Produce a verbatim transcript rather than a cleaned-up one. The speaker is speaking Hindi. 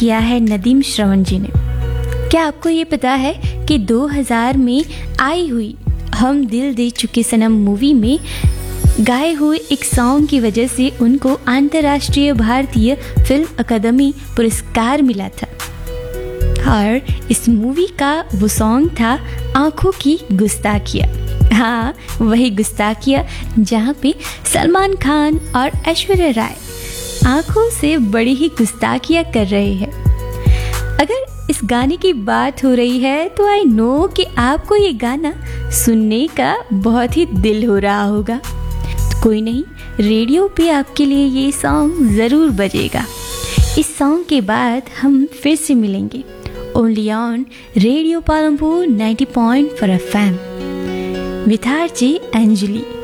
किया है नदीम श्रवण जी ने। क्या आपको ये पता है कि दो हज़ार में आई हुई हम दिल दे चुके सनम मूवी में गाए हुए एक सॉन्ग की वजह से उनको अंतर्राष्ट्रीय भारतीय फिल्म अकादमी पुरस्कार मिला था। और इस मूवी का वो सॉन्ग था आँखों की गुस्ताखियाँ। हाँ, वही गुस्ताखियाँ जहाँ पे सलमान खान और ऐश्वर्या राय आँखों से बड़ी ही गुस्ताखियाँ कर रहे हैं। अगर इस गाने की बात हो रही है तो आई नो कि आपको ये गाना सुनने का बहुत ही दिल हो रहा होगा। तो कोई नहीं, रेडियो पे आपके लिए ये सॉन्ग ज़रूर बजेगा। इस सॉन्ग के बाद हम फिर से मिलेंगे only on radio Palampur ninety point four F am with RJ Anjali.